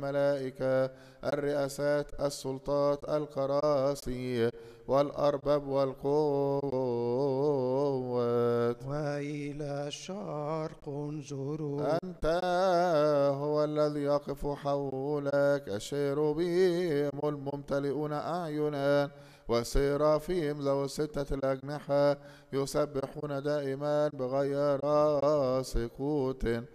الملائكة، الرئاسات، السلطات، الكراسي، والأرباب والقوات. وإلى الشرق انظروا. أنت هو الذي يقف حولك الشيروبيم الممتلئون أعينا، والسيرافيم ذو 6 الأجنحة يسبحون دائما بغير سكوت.